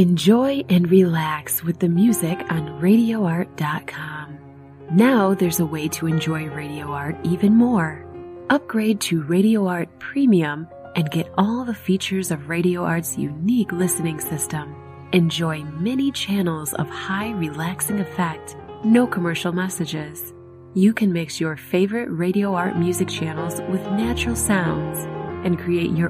Enjoy and relax with the music on RadioArt.com. Now there's a way to enjoy Radio Art even more. Upgrade to Radio Art Premium and get all the features of Radio Art's unique listening system. Enjoy many channels of high relaxing effect, no commercial messages. You can mix your favorite Radio Art music channels with natural sounds and create your